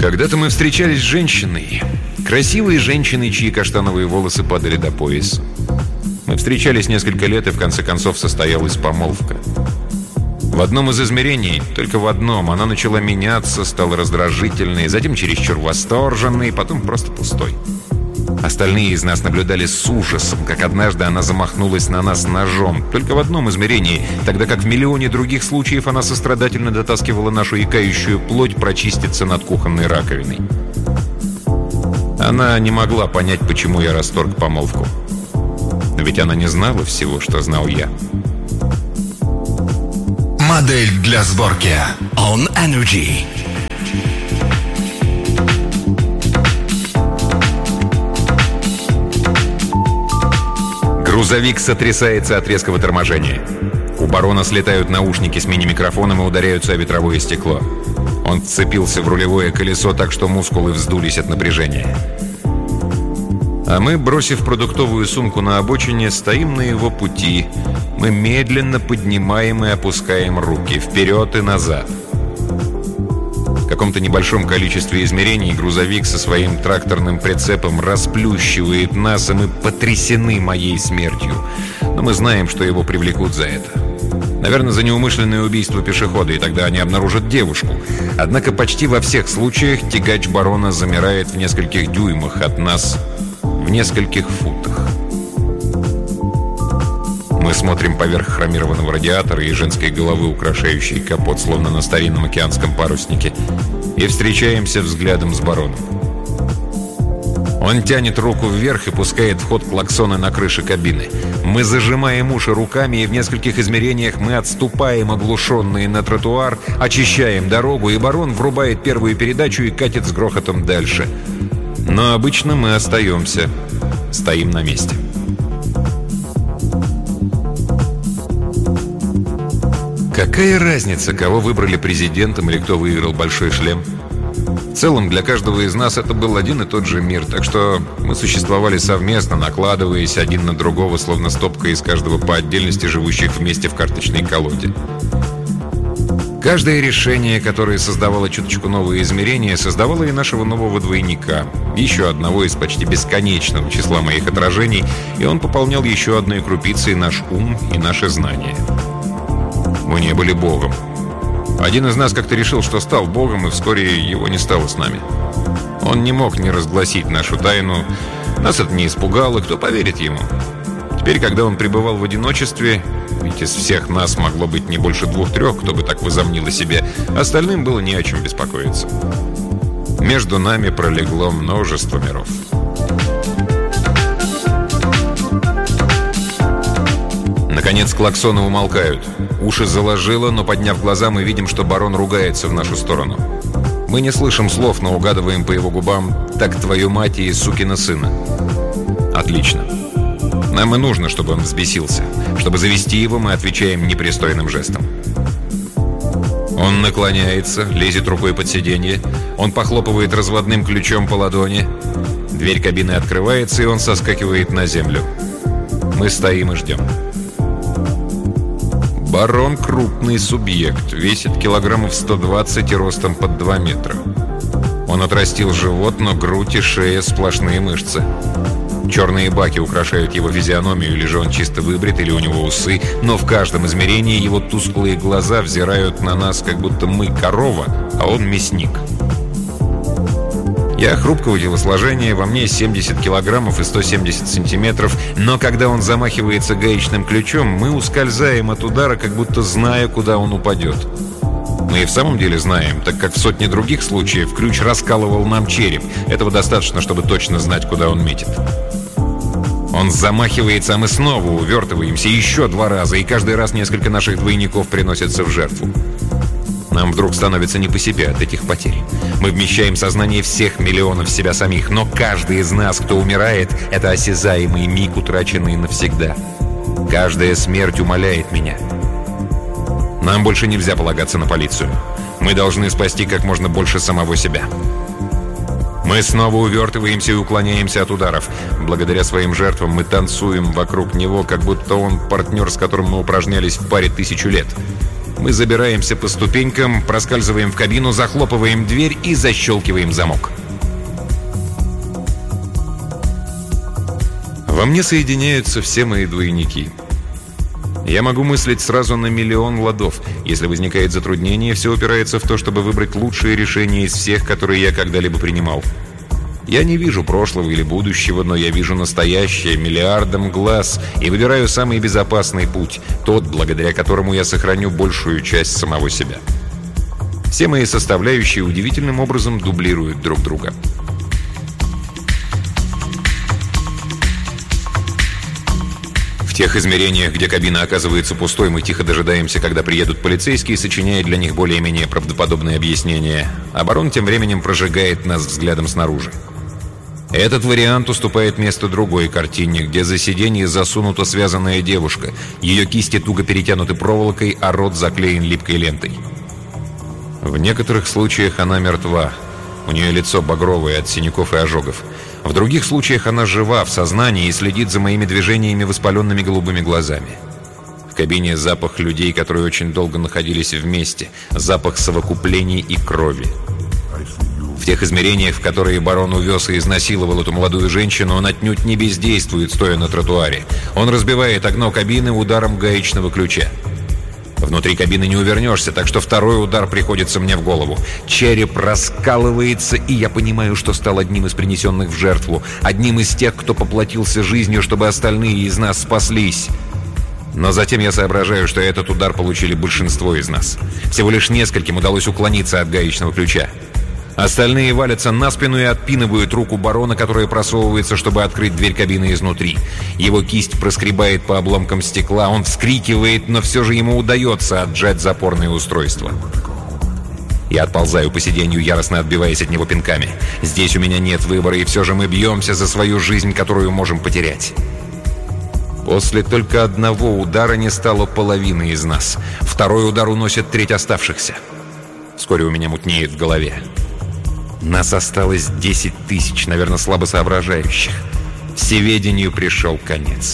Когда-то мы встречались с женщиной. Красивой женщиной, чьи каштановые волосы падали до пояса. Мы встречались несколько лет, и в конце концов состоялась помолвка. В одном из измерений, только в одном, она начала меняться, стала раздражительной, затем чересчур восторженной, потом просто пустой. Остальные из нас наблюдали с ужасом, как однажды она замахнулась на нас ножом. Только в одном измерении, тогда как в миллионе других случаев она сострадательно дотаскивала нашу икающую плоть прочиститься над кухонной раковиной. Она не могла понять, почему я расторг помолвку. Но ведь она не знала всего, что знал я. Модель для сборки On Energy. Грузовик сотрясается от резкого торможения. У барона слетают наушники с мини-микрофоном и ударяются о ветровое стекло. Он вцепился в рулевое колесо так, что мускулы вздулись от напряжения. А мы, бросив продуктовую сумку на обочине, стоим на его пути. Мы медленно поднимаем и опускаем руки вперед и назад. В каком-то небольшом количестве измерений грузовик со своим тракторным прицепом расплющивает нас, и мы потрясены моей смертью. Но мы знаем, что его привлекут за это. Наверное, за неумышленное убийство пешехода, и тогда они обнаружат девушку. Однако почти во всех случаях тягач барона замирает в нескольких дюймах от нас, в нескольких футах. Мы смотрим поверх хромированного радиатора и женской головы, украшающей капот, словно на старинном океанском паруснике, и встречаемся взглядом с бароном. Он тянет руку вверх и пускает в ход клаксоны на крыше кабины. Мы зажимаем уши руками, и в нескольких измерениях мы отступаем, оглушенные, на тротуар, очищаем дорогу, и барон врубает первую передачу и катит с грохотом дальше. Но обычно мы остаемся, стоим на месте. Какая разница, кого выбрали президентом или кто выиграл большой шлем? В целом, для каждого из нас это был один и тот же мир, так что мы существовали совместно, накладываясь один на другого, словно стопка из каждого по отдельности, живущих вместе в карточной колоде. Каждое решение, которое создавало чуточку новые измерения, создавало и нашего нового двойника, еще одного из почти бесконечного числа моих отражений, и он пополнял еще одной крупицей наш ум и наши знания. Мы не были Богом. Один из нас как-то решил, что стал Богом, и вскоре его не стало с нами. Он не мог не разгласить нашу тайну. Нас это не испугало, кто поверит ему? Теперь, когда он пребывал в одиночестве, ведь из всех нас могло быть не больше 2-3, кто бы так возомнил о себе, остальным было не о чем беспокоиться. Между нами пролегло множество миров. Наконец клаксоны умолкают. Уши заложило, но, подняв глаза, мы видим, что барон ругается в нашу сторону. Мы не слышим слов, но угадываем по его губам «так твою мать и сукина сына». Отлично. Нам и нужно, чтобы он взбесился. Чтобы завести его, мы отвечаем непристойным жестом. Он наклоняется, лезет рукой под сиденье. Он похлопывает разводным ключом по ладони. Дверь кабины открывается, и он соскакивает на землю. Мы стоим и ждем. Барон — крупный субъект, весит килограммов 120 и ростом под 2 метра. Он отрастил живот, но грудь и шея — сплошные мышцы. Черные баки украшают его физиономию, или же он чисто выбрит, или у него усы, но в каждом измерении его тусклые глаза взирают на нас, как будто мы корова, а он мясник. Я хрупкого телосложения, во мне 70 килограммов и 170 сантиметров, но когда он замахивается гаечным ключом, мы ускользаем от удара, как будто зная, куда он упадет. Мы и в самом деле знаем, так как в сотне других случаев ключ раскалывал нам череп. Этого достаточно, чтобы точно знать, куда он метит. Он замахивается, а мы снова увертываемся еще 2 раза, и каждый раз несколько наших двойников приносятся в жертву. Нам вдруг становится не по себе от этих потерь. Мы вмещаем сознание всех миллионов себя самих, но каждый из нас, кто умирает, это осязаемый миг, утраченный навсегда. Каждая смерть умаляет меня. Нам больше нельзя полагаться на полицию. Мы должны спасти как можно больше самого себя. Мы снова увертываемся и уклоняемся от ударов. Благодаря своим жертвам мы танцуем вокруг него, как будто он партнер, с которым мы упражнялись в паре 1000 лет. Мы забираемся по ступенькам, проскальзываем в кабину, захлопываем дверь и защелкиваем замок. Во мне соединяются все мои двойники. Я могу мыслить сразу на миллион ладов. Если возникает затруднение, все упирается в то, чтобы выбрать лучшее решение из всех, которые я когда-либо принимал. Я не вижу прошлого или будущего, но я вижу настоящее миллиардом глаз и выбираю самый безопасный путь, тот, благодаря которому я сохраню большую часть самого себя. Все мои составляющие удивительным образом дублируют друг друга. В тех измерениях, где кабина оказывается пустой, мы тихо дожидаемся, когда приедут полицейские, сочиняя для них более-менее правдоподобные объяснения. А барон тем временем прожигает нас взглядом снаружи. Этот вариант уступает место другой картине, где за сиденье засунута связанная девушка. Ее кисти туго перетянуты проволокой, а рот заклеен липкой лентой. В некоторых случаях она мертва. У нее лицо багровое от синяков и ожогов. В других случаях она жива, в сознании и следит за моими движениями воспаленными голубыми глазами. В кабине запах людей, которые очень долго находились вместе. Запах совокуплений и крови. В тех измерениях, в которые барон увез и изнасиловал эту молодую женщину, он отнюдь не бездействует, стоя на тротуаре. Он разбивает окно кабины ударом гаечного ключа. Внутри кабины не увернешься, так что второй удар приходится мне в голову. Череп раскалывается, и я понимаю, что стал одним из принесенных в жертву, одним из тех, кто поплатился жизнью, чтобы остальные из нас спаслись. Но затем я соображаю, что этот удар получили большинство из нас. Всего лишь нескольким удалось уклониться от гаечного ключа. Остальные валятся на спину и отпинывают руку барона, которая просовывается, чтобы открыть дверь кабины изнутри. Его кисть проскребает по обломкам стекла, он вскрикивает, но все же ему удается отжать запорное устройство. Я отползаю по сиденью, яростно отбиваясь от него пинками. Здесь у меня нет выбора, и все же мы бьемся за свою жизнь, которую можем потерять. После только одного удара не стало половины из нас. Второй удар уносит треть оставшихся. Вскоре у меня мутнеет в голове. Нас осталось 10 тысяч, наверное, слабо соображающих. Всеведению пришел конец.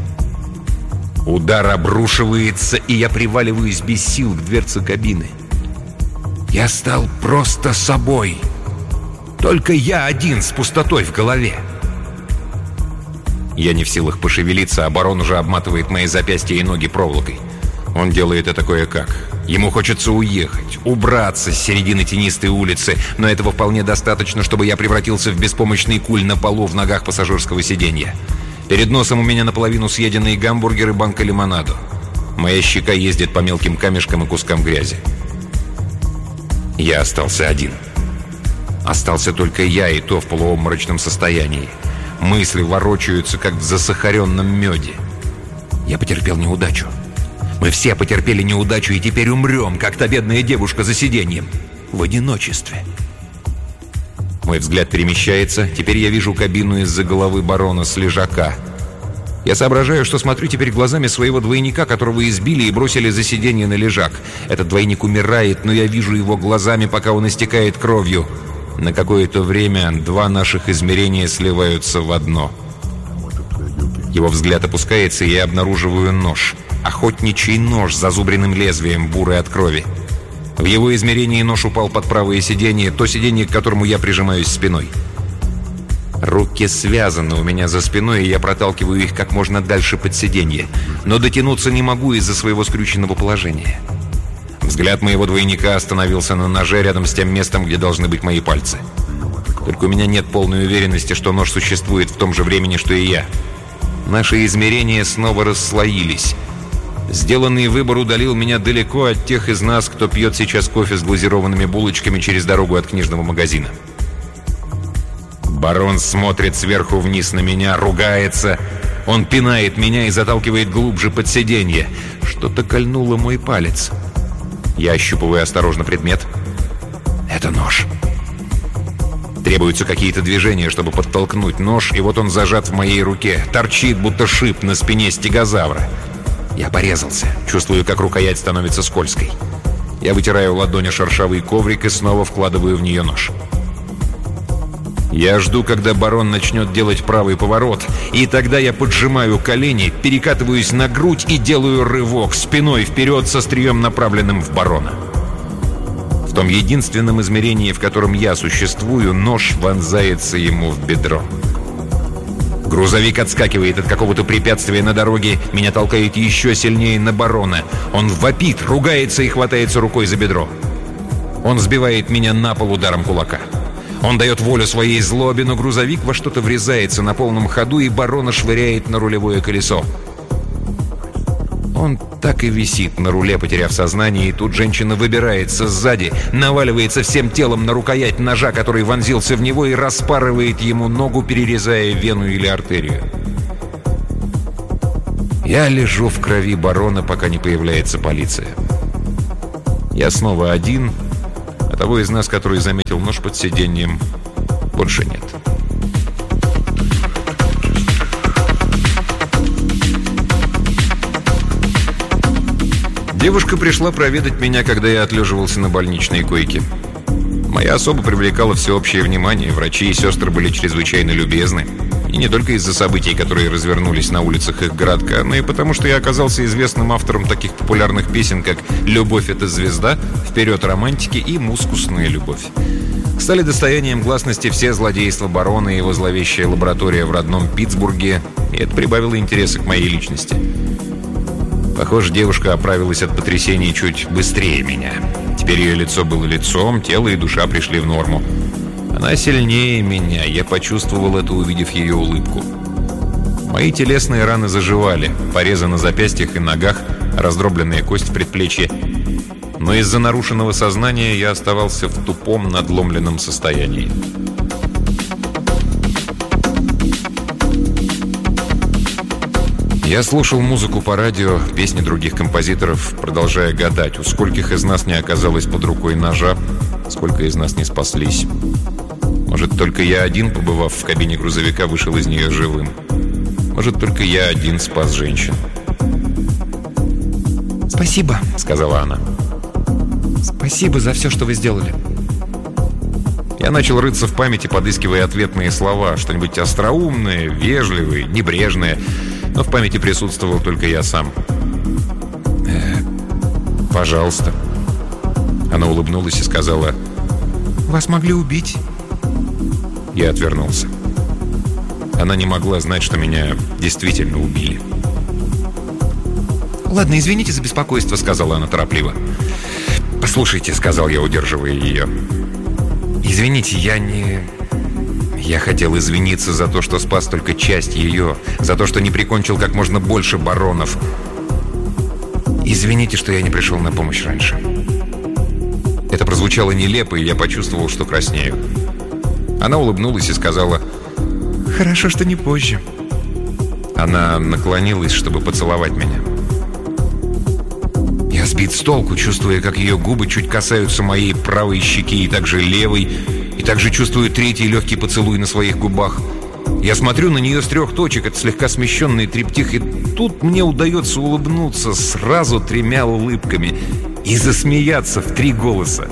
Удар обрушивается, и я приваливаюсь без сил к дверце кабины. Я стал просто собой. Только я один с пустотой в голове. Я не в силах пошевелиться, а барон уже обматывает мои запястья и ноги проволокой. Он делает это кое-как. Ему хочется уехать, убраться с середины тенистой улицы, но этого вполне достаточно, чтобы я превратился в беспомощный куль на полу в ногах пассажирского сиденья. Перед носом у меня наполовину съеденные гамбургеры, банка лимонаду. Моя щека ездит по мелким камешкам и кускам грязи. Я остался один. Остался только я, и то в полуобморочном состоянии. Мысли ворочаются, как в засахаренном меде. Я потерпел неудачу. Мы все потерпели неудачу и теперь умрем, как та бедная девушка за сиденьем. В одиночестве. Мой взгляд перемещается. Теперь я вижу кабину из-за головы барона с лежака. Я соображаю, что смотрю теперь глазами своего двойника, которого избили и бросили за сиденье на лежак. Этот двойник умирает, но я вижу его глазами, пока он истекает кровью. На какое-то время два наших измерения сливаются в одно. Его взгляд опускается, и я обнаруживаю нож. Охотничий нож с зазубренным лезвием, бурый от крови. В его измерении нож упал под правое сиденье, то сиденье, к которому я прижимаюсь спиной. Руки связаны у меня за спиной, и я проталкиваю их как можно дальше под сиденье. Но дотянуться не могу из-за своего скрюченного положения. Взгляд моего двойника остановился на ноже рядом с тем местом, где должны быть мои пальцы. Только у меня нет полной уверенности, что нож существует в том же времени, что и я. Наши измерения снова расслоились. Сделанный выбор удалил меня далеко от тех из нас, кто пьет сейчас кофе с глазированными булочками через дорогу от книжного магазина. Барон смотрит сверху вниз на меня, ругается. Он пинает меня и заталкивает глубже под сиденье. Что-то кольнуло мой палец. Я ощупываю осторожно предмет. Это нож. Требуются какие-то движения, чтобы подтолкнуть нож, и вот он зажат в моей руке. Торчит, будто шип на спине стегозавра. Я порезался. Чувствую, как рукоять становится скользкой. Я вытираю ладонью шершавый коврик и снова вкладываю в нее нож. Я жду, когда барон начнет делать правый поворот, и тогда я поджимаю колени, перекатываюсь на грудь и делаю рывок спиной вперед со острием, направленным в барона. В том единственном измерении, в котором я существую, нож вонзается ему в бедро. Грузовик отскакивает от какого-то препятствия на дороге, меня толкает еще сильнее на барона. Он вопит, ругается и хватается рукой за бедро. Он сбивает меня на пол ударом кулака. Он дает волю своей злобе, но грузовик во что-то врезается на полном ходу, и барона швыряет на рулевое колесо. Он так и висит на руле, потеряв сознание, и тут женщина выбирается сзади, наваливается всем телом на рукоять ножа, который вонзился в него, и распарывает ему ногу, перерезая вену или артерию. Я лежу в крови барона, пока не появляется полиция. Я снова один, а того из нас, который заметил нож под сиденьем, больше нет. Девушка пришла проведать меня, когда я отлеживался на больничной койке. Моя особа привлекала всеобщее внимание, врачи и сестры были чрезвычайно любезны. И не только из-за событий, которые развернулись на улицах их городка, но и потому, что я оказался известным автором таких популярных песен, как «Любовь — это звезда», «Вперед романтики» и «Мускусная любовь». Стали достоянием гласности все злодейства барона и его зловещая лаборатория в родном Питтсбурге, и это прибавило интереса к моей личности. Похоже, девушка оправилась от потрясений чуть быстрее меня. Теперь ее лицо было лицом, тело и душа пришли в норму. Она сильнее меня, я почувствовал это, увидев ее улыбку. Мои телесные раны заживали, порезы на запястьях и ногах, раздробленная кость в предплечье. Но из-за нарушенного сознания я оставался в тупом, надломленном состоянии. Я слушал музыку по радио, песни других композиторов, продолжая гадать, у скольких из нас не оказалось под рукой ножа, сколько из нас не спаслись. Может, только я один, побывав в кабине грузовика, вышел из нее живым. Может, только я один спас женщин. «Спасибо», — сказала она. «Спасибо за все, что вы сделали». Я начал рыться в памяти, подыскивая ответные слова, что-нибудь остроумное, вежливое, небрежное. Но в памяти присутствовал только я сам. «Пожалуйста». Она улыбнулась и сказала: «Вас могли убить». Я отвернулся. Она не могла знать, что меня действительно убили. «Ладно, извините за беспокойство», — сказала она торопливо. «Послушайте», — сказал я, удерживая ее. «Извините, Я хотел извиниться за то, что спас только часть ее, за то, что не прикончил как можно больше баронов. Извините, что я не пришел на помощь раньше». Это прозвучало нелепо, и я почувствовал, что краснею. Она улыбнулась и сказала: «Хорошо, что не позже». Она наклонилась, чтобы поцеловать меня. Я сбит с толку, чувствуя, как ее губы чуть касаются моей правой щеки и также левой, и также чувствую третий легкий поцелуй на своих губах. Я смотрю на нее с 3 точек, это слегка смещенный триптих, и тут мне удается улыбнуться сразу 3 улыбками и засмеяться в 3 голоса.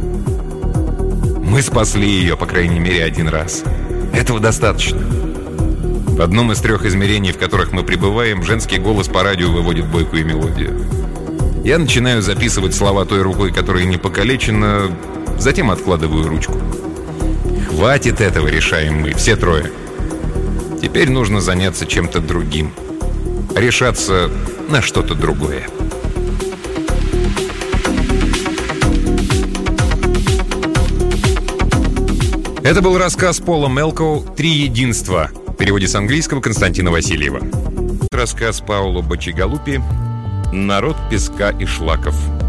Мы спасли ее, по крайней мере, 1 раз. Этого достаточно. В одном из 3 измерений, в которых мы пребываем, женский голос по радио выводит бойкую мелодию. Я начинаю записывать слова той рукой, которая не покалечена, затем откладываю ручку. Хватит этого, решаем мы, все 3. Теперь нужно заняться чем-то другим. Решаться на что-то другое. Это был рассказ Пола Мелкоу «Три единства» в переводе с английского Константина Васильева. Рассказ Паоло Бачигалупи «Народ песка и шлаков».